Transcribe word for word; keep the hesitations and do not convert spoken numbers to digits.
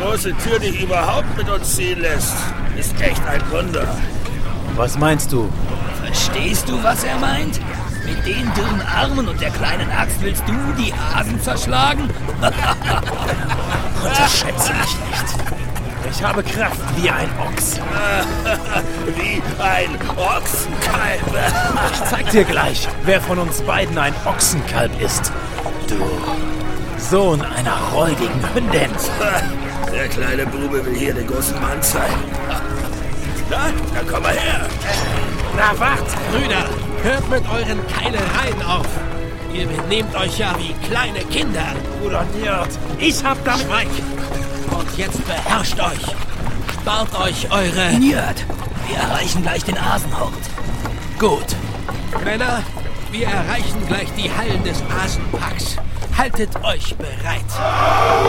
große Tür dich überhaupt mit uns ziehen lässt, ist echt ein Wunder. Was meinst du? Verstehst du, was er meint? Mit den dürren Armen und der kleinen Axt willst du die Hasen zerschlagen? Unterschätze mich nicht. Ich habe Kraft wie ein Ochs. Wie ein Ochsenkalb. Ich zeig dir gleich, wer von uns beiden ein Ochsenkalb ist. Du Sohn einer räudigen Hündin. Der kleine Bube will hier den großen Mann zeigen. Na, dann komm mal her. Na wart, Brüder, hört mit euren Keilereien auf. Ihr benehmt euch ja wie kleine Kinder. Bruder Njörd, ich hab damit... Schweig. Und jetzt beherrscht euch. Spart euch eure... Njörd, wir erreichen gleich den Asenhort. Gut. Männer, wir erreichen gleich die Hallen des Asenpacks. Haltet euch bereit.